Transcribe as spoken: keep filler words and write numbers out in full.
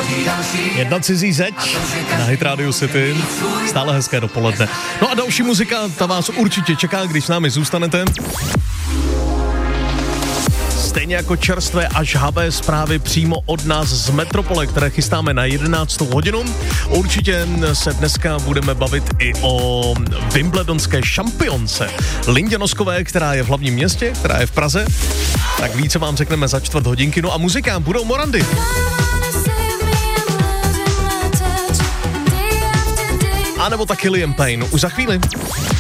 Jedna cizí zeď na Hit Radio City. Stále hezké dopoledne. No a další muzika, ta vás určitě čeká, když s námi zůstanete. Stejně jako čerstvé a žhavé zprávy přímo od nás z Metropole, které chystáme na jedenáctou hodinu. Určitě se dneska budeme bavit i o wimbledonské šampionce Lindě Noskové, která je v hlavním městě, která je v Praze. Tak více vám řekneme za čtvrt hodinky. No a muzika budou Morandy. A nebo taky Liam Payne. Už za chvíli.